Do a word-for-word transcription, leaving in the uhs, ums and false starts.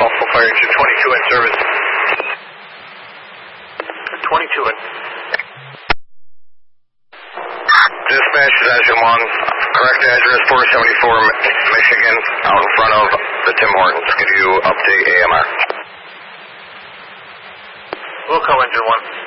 Multiple fire engine twenty-two in service. twenty-two in. Dispatch is engine one. Correct address four seventy-four Michigan, out in front of the Tim Hortons. Could you update A M R? Wilco engine one.